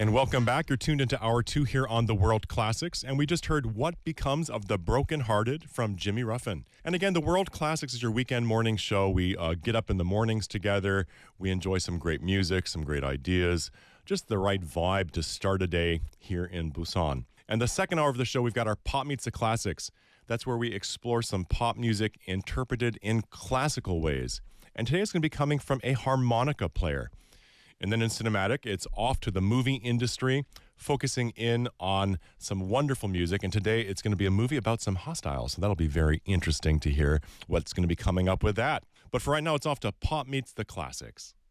And welcome back. You're tuned into Hour 2 here on The World Classics. And we just heard What Becomes of the Brokenhearted from Jimmy Ruffin. And again, The World Classics is your weekend morning show. We get up in the mornings together. We enjoy some great music, some great ideas, just the right vibe to start a day here in Busan. And the second hour of the show, we've got our Pop Meets the Classics. That's where we explore some pop music interpreted in classical ways. And today it's going to be coming from a harmonica player. And then in cinematic, it's off to the movie industry, focusing in on some wonderful music. And today it's going to be a movie about some hostiles. So that'll be very interesting to hear what's going to be coming up with that. But for right now, it's off to Pop Meets the Classics.